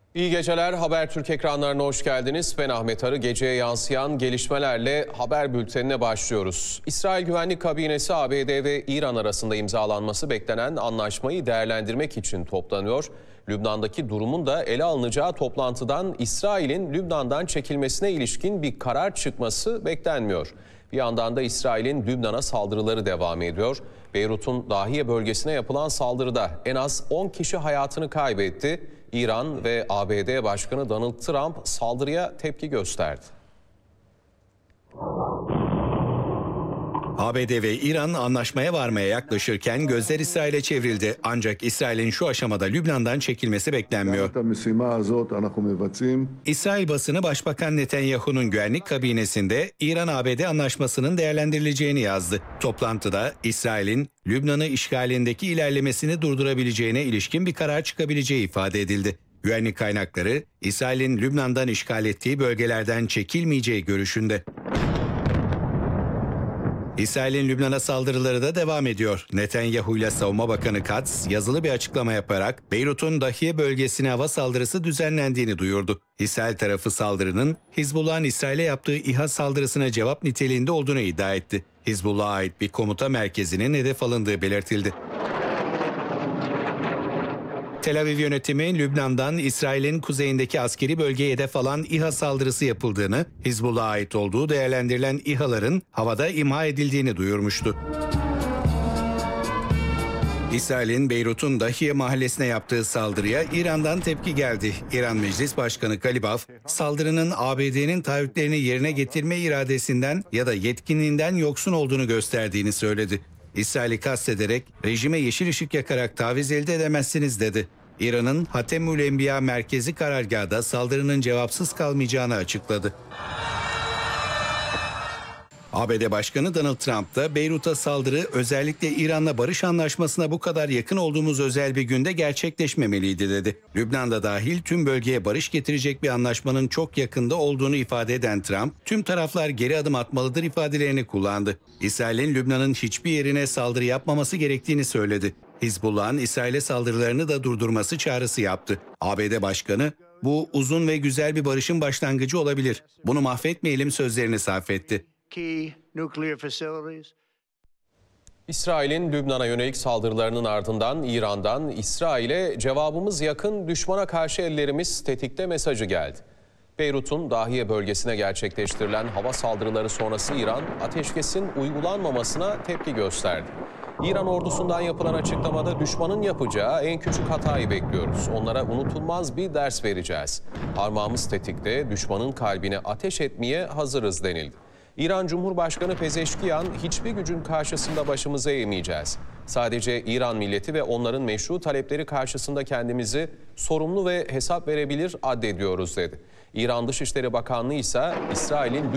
İyi geceler. Habertürk ekranlarına hoş geldiniz. Ben Ahmet Arı. Geceye yansıyan gelişmelerle haber bültenine başlıyoruz. İsrail Güvenlik Kabinesi ABD ve İran arasında imzalanması beklenen anlaşmayı değerlendirmek için toplanıyor. Lübnan'daki durumun da ele alınacağı toplantıdan İsrail'in Lübnan'dan çekilmesine ilişkin bir karar çıkması beklenmiyor. Bir yandan da İsrail'in Lübnan'a saldırıları devam ediyor. Beyrut'un Dahiye bölgesine yapılan saldırıda en az 10 kişi hayatını kaybetti. İran ve ABD Başkanı Donald Trump saldırıya tepki gösterdi. ABD ve İran anlaşmaya varmaya yaklaşırken gözler İsrail'e çevrildi. Ancak İsrail'in şu aşamada Lübnan'dan çekilmesi beklenmiyor. İsrail basını Başbakan Netanyahu'nun güvenlik kabinesinde İran-ABD anlaşmasının değerlendirileceğini yazdı. Toplantıda İsrail'in Lübnan'ı işgalindeki ilerlemesini durdurabileceğine ilişkin bir karar çıkabileceği ifade edildi. Güvenlik kaynakları İsrail'in Lübnan'dan işgal ettiği bölgelerden çekilmeyeceği görüşünde. İsrail'in Lübnan'a saldırıları da devam ediyor. Netanyahu ile Savunma Bakanı Katz yazılı bir açıklama yaparak Beyrut'un Dahiye bölgesine hava saldırısı düzenlendiğini duyurdu. İsrail tarafı saldırının Hizbullah'ın İsrail'e yaptığı İHA saldırısına cevap niteliğinde olduğunu iddia etti. Hizbullah'a ait bir komuta merkezinin hedef alındığı belirtildi. Tel Aviv yönetimi Lübnan'dan İsrail'in kuzeyindeki askeri bölgeye hedef alan İHA saldırısı yapıldığını, Hizbullah'a ait olduğu değerlendirilen İHA'ların havada imha edildiğini duyurmuştu. İsrail'in Beyrut'un Dahiye mahallesine yaptığı saldırıya İran'dan tepki geldi. İran Meclis Başkanı Galibaf, saldırının ABD'nin taahhütlerini yerine getirme iradesinden ya da yetkinliğinden yoksun olduğunu gösterdiğini söyledi. İsrail'i kastederek rejime yeşil ışık yakarak taviz elde edemezsiniz dedi. İran'ın Hatemül Enbiya merkezi karargahında saldırının cevapsız kalmayacağını açıkladı. ABD Başkanı Donald Trump da Beyrut'a saldırı özellikle İran'la barış anlaşmasına bu kadar yakın olduğumuz özel bir günde gerçekleşmemeliydi dedi. Lübnan'da dahil tüm bölgeye barış getirecek bir anlaşmanın çok yakında olduğunu ifade eden Trump, tüm taraflar geri adım atmalıdır ifadelerini kullandı. İsrail'in Lübnan'ın hiçbir yerine saldırı yapmaması gerektiğini söyledi. Hizbullah'ın İsrail'e saldırılarını da durdurması çağrısı yaptı. ABD Başkanı, bu uzun ve güzel bir barışın başlangıcı olabilir. Bunu mahvetmeyelim sözlerini sarf etti. İsrail'in Lübnan'a yönelik saldırılarının ardından İran'dan İsrail'e cevabımız yakın, düşmana karşı ellerimiz tetikte mesajı geldi. Beyrut'un Dahiye bölgesine gerçekleştirilen hava saldırıları sonrası İran, ateşkesin uygulanmamasına tepki gösterdi. İran ordusundan yapılan açıklamada düşmanın yapacağı en küçük hatayı bekliyoruz. Onlara unutulmaz bir ders vereceğiz. Parmağımız tetikte, düşmanın kalbine ateş etmeye hazırız denildi. İran Cumhurbaşkanı Pezeşkiyan, hiçbir gücün karşısında başımızı eğmeyeceğiz. Sadece İran milleti ve onların meşru talepleri karşısında kendimizi sorumlu ve hesap verebilir addediyoruz dedi. İran Dışişleri Bakanlığı ise İsrail'in